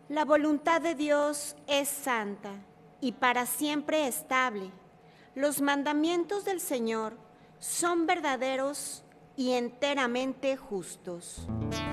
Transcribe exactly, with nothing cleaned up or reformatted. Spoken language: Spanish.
La voluntad de Dios es santa y para siempre estable. Los mandamientos del Señor son verdaderos y enteramente justos.